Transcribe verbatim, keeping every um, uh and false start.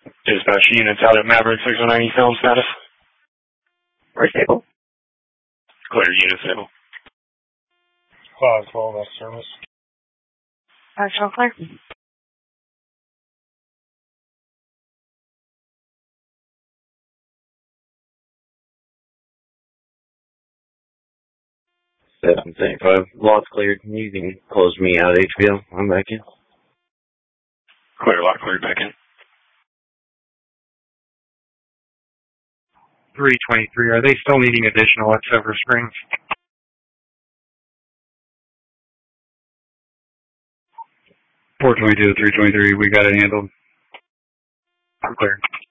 Dispatch units out at Maverick six one nine film status. We're stable. Clear unit stable. Cloud twelve, that's service. Actual clear. seven seventy-five. Lot's cleared. You can close me out, H B O. I'm back in. Clear lot, cleared back in. three twenty-three, are they still needing additional at Silver Springs? four twenty-two, three twenty-three, we got it handled. I'm clear.